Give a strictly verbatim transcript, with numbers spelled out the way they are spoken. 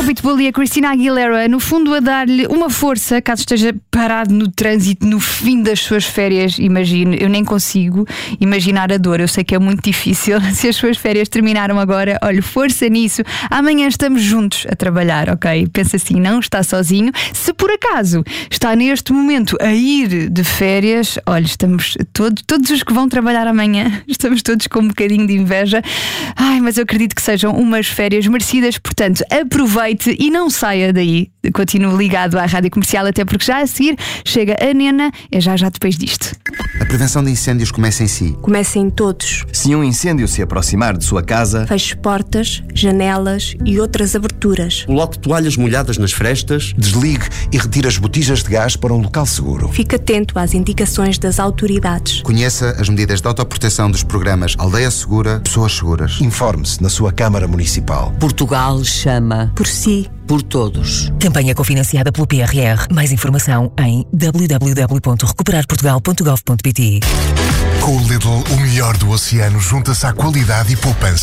Pitbull e a Christina Aguilera, no fundo a dar-lhe uma força caso esteja parado no trânsito no fim das suas férias. Imagino, eu nem consigo imaginar a dor, eu sei que é muito difícil. Se as suas férias terminaram agora, olha, força nisso. Amanhã estamos juntos a trabalhar, ok? Pensa assim, não está sozinho. Se por acaso está neste momento a ir de férias, olha, estamos todos, todos os que vão trabalhar amanhã, estamos todos com um bocadinho de inveja. Ai, mas eu acredito que sejam umas férias merecidas, portanto, aproveite e não saia daí. Continue ligado à Rádio Comercial, até porque já a seguir chega a Nena, é já já depois disto. A prevenção de incêndios começa em si. Começa em todos. Se um incêndio se aproximar de sua casa, feche portas, janelas e outras aberturas. Coloque toalhas molhadas nas frestas. Desligue e retire as botijas de gás para um local seguro. Fique atento às indicações das autoridades. Conheça as medidas de autoproteção dos programas Aldeia Segura, Pessoas Seguras. Informe-se na sua Câmara Municipal. Portugal chama por si. Por todos. Campanha cofinanciada pelo P R R. Mais informação em w w w ponto recuperar portugal ponto gov ponto p t. Com o Lidl, o melhor do oceano junta-se à qualidade e poupança.